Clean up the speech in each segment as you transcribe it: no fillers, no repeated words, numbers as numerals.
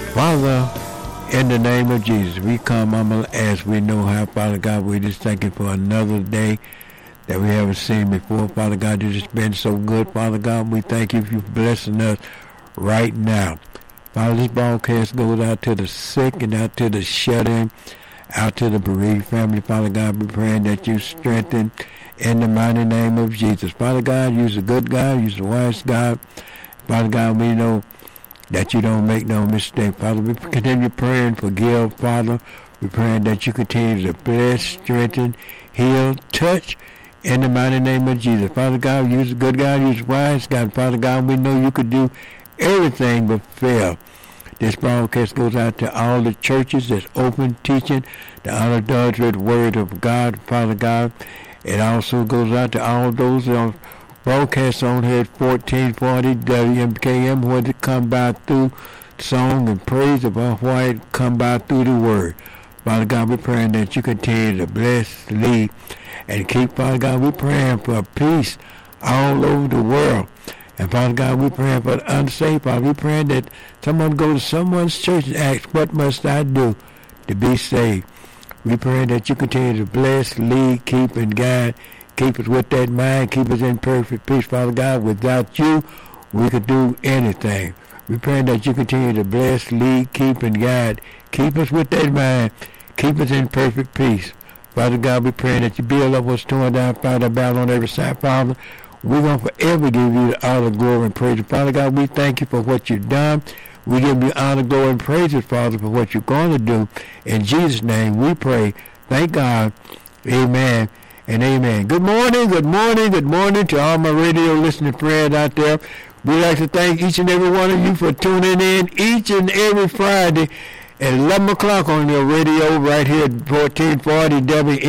Father, in the name of Jesus, we come humble as we know how, Father God. We just thank you for another day that we haven't seen before. Father God, you've just been so good, Father God. We thank you for blessing us right now. Father, this broadcast goes out to the sick and out to the shut-in, out to the bereaved family. Father God, we're praying that you strengthen in the mighty name of Jesus. Father God, you're a good God, you're a wise God. Father God, we know that you don't make no mistake. Father, we continue praying, forgive, Father. We're praying that you continue to bless, strengthen, heal, touch in the mighty name of Jesus. Father God, you're a good God, you're a wise God. Father God, we know you could do everything but fail. This broadcast goes out to all the churches that's open, teaching the unadulterated word of God, Father God. It also goes out to all those that are broadcast on here at 1440 WMKM, where they come by through song and praise about why it come by through the word. Father God, we're praying that you continue to bless, lead, and keep. Father God, we're praying for peace all over the world. And Father God, we're praying for the unsaved. Father, we're praying that someone go to someone's church and ask, what must I do to be saved? We're praying that you continue to bless, lead, keep, and guide. Keep us with that mind. Keep us in perfect peace, Father God. Without you, we could do anything. We're praying that you continue to bless, lead, keep, and guide. Keep us with that mind. Keep us in perfect peace. Father God, we're praying that you build up what's torn down, fight our battle on every side, Father. We're going to forever give you the honor, glory, and praise. Father God, we thank you for what you've done. We give you honor, glory, and praises, Father, for what you're going to do. In Jesus' name we pray. Thank God. Amen. And amen. Good morning, good morning, good morning to all my radio listening friends out there. We'd like to thank each and every one of you for tuning in each and every Friday at 11 o'clock on your radio right here at 1440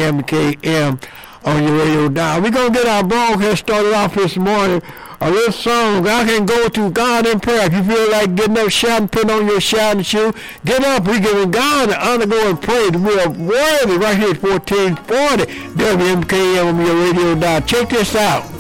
WMKM on your radio dial. We're going to get our broadcast started off this morning. A little song, I can go to God in prayer. If you feel like getting up, shouting, putting on your shouting shoe, get up. We're giving God the honor, go and praise. We are worthy right here at 1440 WMKM on your radio dial. Check this out.